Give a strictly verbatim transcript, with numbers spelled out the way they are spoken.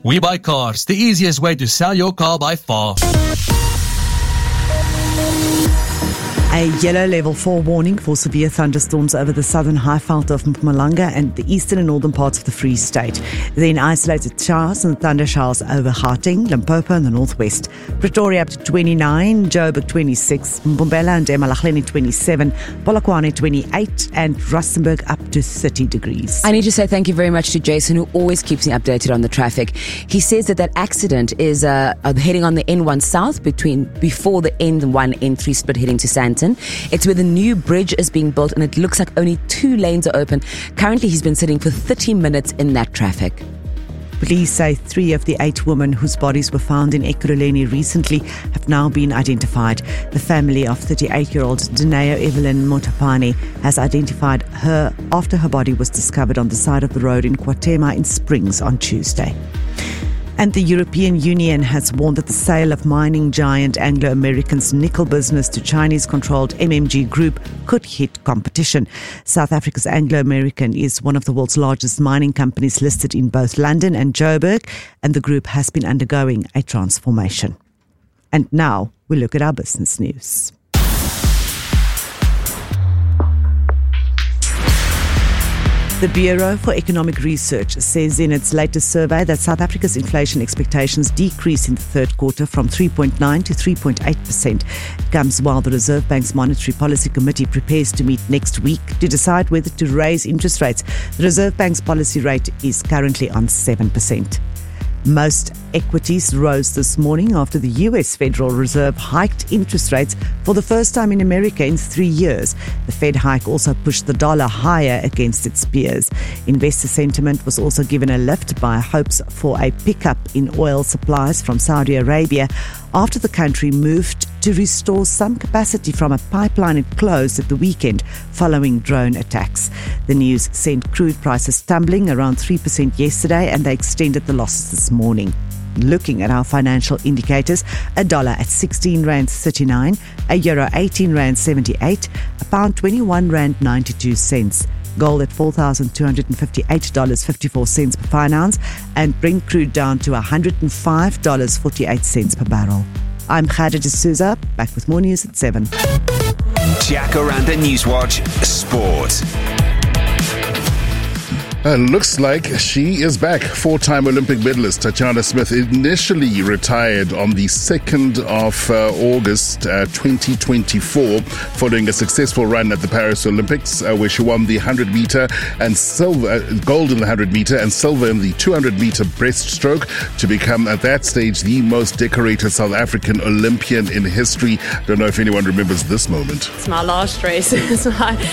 We Buy Cars, the easiest way to sell your car by far. A yellow level four warning for severe thunderstorms over the southern Highveld of Mpumalanga and the eastern and northern parts of the Free State. Then isolated showers and thunder showers over Gauteng, Limpopo and the northwest. Pretoria up to twenty-nine, Joburg twenty-six, Mbombela and eMalahleni twenty-seven, Polokwane twenty-eight and Rustenburg up to thirty degrees. I need to say thank you very much to Jason, who always keeps me updated on the traffic. He says that that accident is uh, heading on the N one south between before the N one N three split heading to Sandton. It's where the new bridge is being built and it looks like only two lanes are open. Currently, he's been sitting for thirty minutes in that traffic. Police say three of the eight women whose bodies were found in Ekurhuleni recently have now been identified. The family of thirty-eight-year-old Daneo Evelyn Motapani has identified her after her body was discovered on the side of the road in KwaThema in Springs on Tuesday. And the European Union has warned that the sale of mining giant Anglo American's nickel business to Chinese-controlled M M G Group could hit competition. South Africa's Anglo American is one of the world's largest mining companies listed in both London and Joburg, and the group has been undergoing a transformation. And now we look at our business news. The Bureau for Economic Research says in its latest survey that South Africa's inflation expectations decreased in the third quarter from three point nine to three point eight percent. It comes while the Reserve Bank's Monetary Policy Committee prepares to meet next week to decide whether to raise interest rates. The Reserve Bank's policy rate is currently on seven percent. Most equities rose this morning after the U S Federal Reserve hiked interest rates for the first time in America in three years. The Fed hike also pushed the dollar higher against its peers. Investor sentiment was also given a lift by hopes for a pickup in oil supplies from Saudi Arabia after the country moved to restore some capacity from a pipeline it closed at the weekend following drone attacks. The news sent crude prices tumbling around three percent yesterday, and they extended the losses this morning. Looking at our financial indicators, a dollar at sixteen rand thirty-nine, a euro eighteen rand seventy-eight, a pound twenty-one rand ninety-two cents. Gold at four thousand two hundred fifty-eight dollars and fifty-four cents per fine ounce, and Brent crude down to one hundred five dollars and forty-eight cents per barrel. I'm Khadija D'Souza, back with more news at seven. Jacaranda Newswatch Sport. Uh, looks like she is back. Four-time Olympic medalist Tatiana Smith initially retired on the second of uh, August uh, twenty twenty-four following a successful run at the Paris Olympics uh, where she won the one hundred meter and silver, uh, gold in the one hundred meter and silver in the two hundred meter breaststroke to become at that stage the most decorated South African Olympian in history. Don't know if anyone remembers this moment. It's my last race. It's my